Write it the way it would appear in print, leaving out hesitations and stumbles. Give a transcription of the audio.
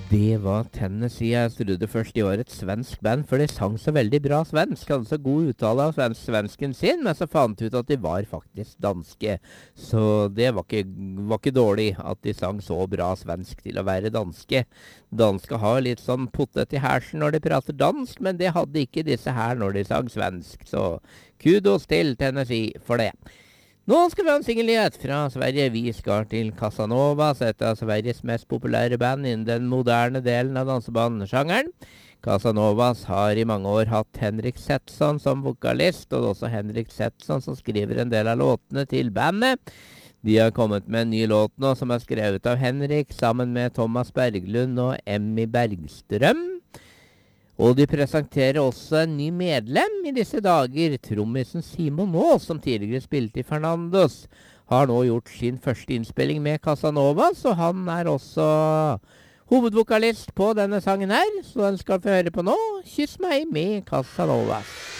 Det var Tennessee. Jeg trodde først de var et svensk band, for de sang så veldig bra svensk. Hadde så god uttale av svensken sin, men så fant de ut at de var faktisk danske. Så det var ikke dårlig at de sang så bra svensk til å være danske. Danske har litt sånn potet i hersen når de prater dansk, men det hadde ikke disse her når de sang svensk. Så kudos til Tennessee for det. Nå skal vi ha en singelnyhet fra Sverige. Vi skal til Casanovas, et av Sveriges mest populære band innen den moderne delen av danseband-sjangeren. Casanovas har i mange år hatt Henrik Setson som vokalist, og det er også Henrik Setson som skriver en del av låtene til bandet. De har kommet med en ny låt nå som er skrevet av Henrik sammen med Thomas Berglund og Emmy Bergstrøm. Og de presenterer også en ny medlem i disse dager. Trommisen Simon Aas, som tidligere spilte i Fernandos, har nå gjort sin første innspilling med Casanovas, og han er også hovedvokalist på denne sangen her, så den skal vi høre på nå. Kyss meg med Casanovas.